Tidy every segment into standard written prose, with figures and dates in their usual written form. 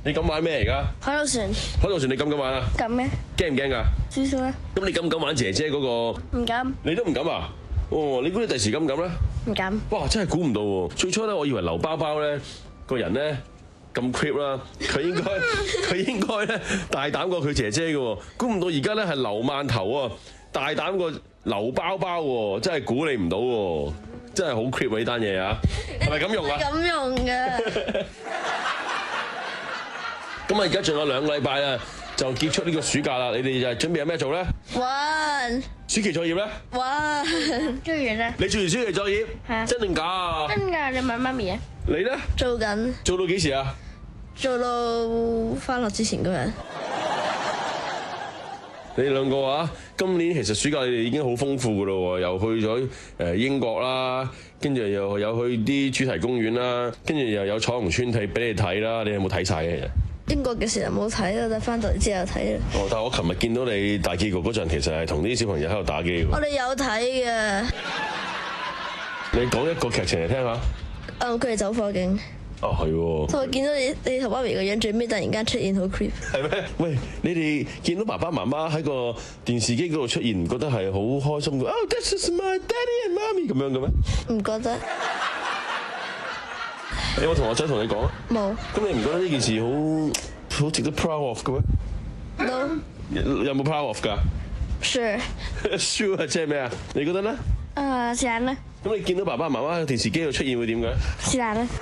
你敢玩咩而家？ 海盜船。 海盜船你敢唔敢玩啊？ 敢咩？ 驚唔驚㗎？ 少少啦。 咁你敢唔敢玩姐姐嗰個？ 唔敢。 你都唔敢啊？哦，你估你第時敢唔敢咧？ 唔敢。 哇！真係估唔到喎。最初咧，我以為劉包包咧個人咧咁 creep 啦，佢應該咧大膽過佢姐姐嘅喎。估唔到而家咧係劉饅頭啊，大膽過劉包包喎，真係估你唔到喎。真係好 creep 啊！呢單嘢啊，係咪咁用啊？ 咁用嘅。 咁啊，而家仲有2個禮拜啦，就結束呢個暑假啦。你哋就準備有咩做咧？ 玩。 暑期作業咧？ 玩。做完啦。 你做完暑期作業？ 係啊。 真定假啊？ 真㗎，你問媽咪啊。 你咧？ 做緊。 做到幾時啊？ 做到返學之前嗰日。 你哋兩個啊，今年其實暑假你哋已經好豐富噶咯喎，又去咗英國啦，跟住又有去啲主題公園啦，跟住又有彩虹村睇俾你睇啦，你有冇睇晒嘅？ 英國嘅時候冇睇啦，但返到嚟之後睇啦。 哦，但係我琴日見到你大結局嗰陣，其實係同啲小朋友喺度打機喎。 我哋有睇嘅。 你講一個劇情嚟聽下。 佢哋走火警。 哦，係喎。 同我見到你同媽咪個樣，最尾突然間出現好 creep。 係咩？喂，你哋見到爸爸媽媽喺個電視機嗰度出現，唔覺得係好開心嘅？Oh, this is my daddy and mommy 咁樣嘅咩？ 唔覺得。 有冇同學仔同你講啊？ 冇。 咁你唔覺得呢件事好值得 proud of 嘅咩 No。 有冇 proud of 㗎 Sure。 Sure 即係咩啊？你覺得咧？ 是但啦。 咁你見到爸爸媽媽喺電視機度出現會點嘅？ 是但啦。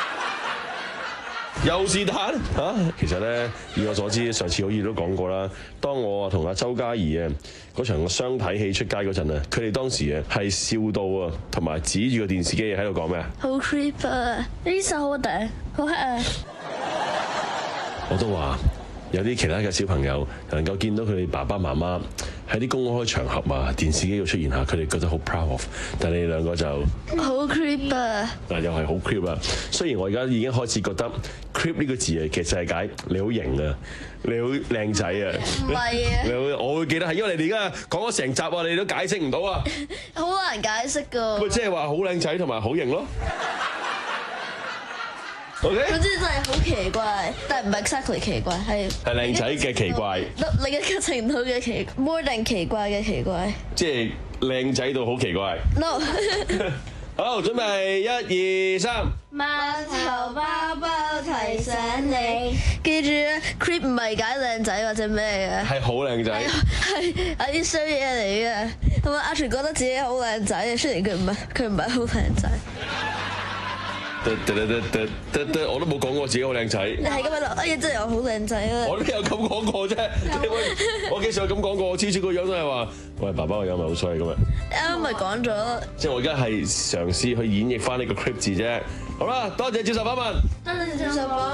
又是但嚇，其實咧，以我所知，上次好似都講過啦。當我同阿周嘉怡啊嗰場個雙體戲出街嗰陣啊，佢哋當時啊係笑到啊，同埋指住個電視機喺度講咩啊？ 好 creep 啊！呢手好大，好黑啊！ 我都話有啲其他嘅小朋友能夠見到佢哋爸爸媽媽喺啲公開場合啊、電視機度出現下，佢哋覺得好 proud of。但係你哋兩個就好 creep 啊！ 嗱，又係好 creep 啊！雖然我而家已經開始覺得 creep 呢個字啊，其實係解你好型啊，你好靚仔啊。 唔係啊！ 你好，我會記得係因為你哋而家講咗成集啊，你哋都解釋唔到啊。 好難解釋㗎。 咪即係話好靚仔同埋好型咯。OK。 總之真係好奇怪，但係唔係 exactly 奇怪，係靚仔嘅奇怪。 另一個程度嘅奇 more than 奇怪嘅奇怪。 即係靚仔到好奇怪。 No。 好，準備1、2、3。 饅頭包包提醒你，記住 creep 唔係解靚仔或者咩嘅， 係好靚仔。 係啲衰嘢嚟嘅。同埋阿全覺得自己好靚仔，雖然佢唔係好靚仔。 我都冇講過自己好靚仔。 你係咁樣諗，哎呀真係我好靚仔啊！ 我都有咁講過啫。我幾時有咁講過？我次次個樣都係話，喂，爸爸個樣咪好衰咁啊！ 啱啱咪講咗。即係我而家係嘗試去演繹翻呢個 creep 字啫。好啦，多謝接受訪問。 多謝接受訪問。